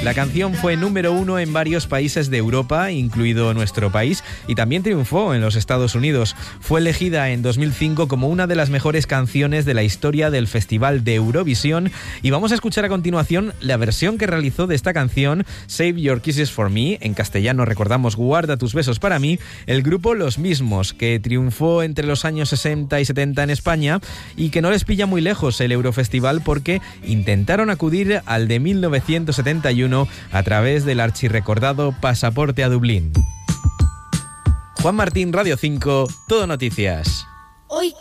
La canción fue número 1 en varios países de Europa, incluido nuestro país, y también triunfó en los Estados Unidos. Fue elegida en 2005 como una de las mejores canciones de la historia del Festival de Eurovisión, y vamos a escuchar a continuación la versión que realizó de esta canción, Save Your Kisses for Me, en castellano recordamos Guarda tus besos para mí, el grupo Los Mismos, que triunfó entre los años 60 y 70 en España y que no les pilla muy lejos el Eurofestival porque intentaron acudir al de 1971 a través del archirrecordado Pasaporte a Dublín. Juan Martín, Radio 5, Todo Noticias. Hoy